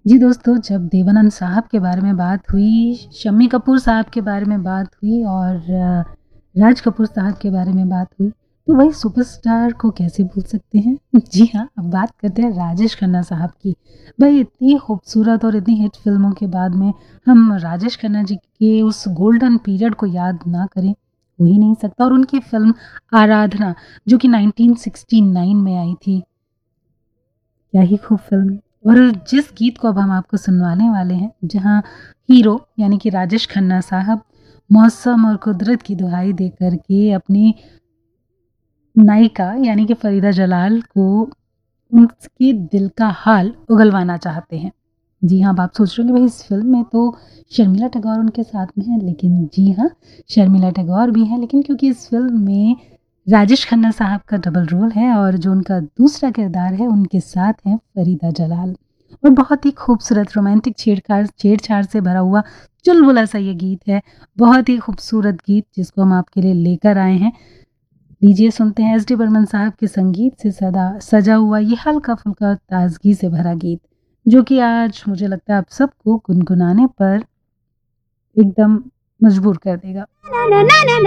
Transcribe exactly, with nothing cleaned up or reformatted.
जी दोस्तों, जब देवानंद साहब के बारे में बात हुई, शम्मी कपूर साहब के बारे में बात हुई और अ, राज कपूर साहब के बारे में बात हुई, तो वही सुपरस्टार को कैसे भूल सकते हैं? जी हाँ, अब बात करते हैं राजेश खन्ना साहब की। भई इतनी खूबसूरत और इतनी हिट फ़िल्मों के बाद में हम राजेश खन्ना जी के उस गोल्डन पीरियड को याद ना करें, हो ही नहीं सकता। और उनकी फ़िल्म आराधना जो कि नाइनटीन सिक्सटी नाइन में आई थी, क्या ही खूब फ़िल्म। और जिस गीत को अब हम आपको सुनवाने वाले हैं, जहाँ हीरो यानी कि राजेश खन्ना साहब मौसम और कुदरत की दुहाई दे कर के अपनी नायिका यानी कि फरीदा जलाल को उसके दिल का हाल उगलवाना चाहते हैं। जी हाँ, अब आप सोच रहे होंगे भई इस फ़िल्म में तो शर्मिला टैगोर उनके साथ में हैं, लेकिन जी हाँ, शर्मिला टैगोर भी हैं, लेकिन क्योंकि इस फ़िल्म में राजेश खन्ना साहब का डबल रोल है और जो उनका दूसरा किरदार है, उनके साथ हैं फरीदा जलाल। और बहुत ही खूबसूरत रोमांटिक छेड़खाड़ छेड़छाड़ से भरा हुआ चुलबुला सा ये गीत है। बहुत ही खूबसूरत गीत जिसको हम आपके लिए लेकर आए हैं। लीजिए सुनते हैं एस डी बर्मन साहब के संगीत से सदा सजा हुआ ये हल्का-फुल्का ताज़गी से भरा गीत, जो कि आज मुझे लगता है आप सबको गुनगुनाने पर एकदम मजबूर कर देगा।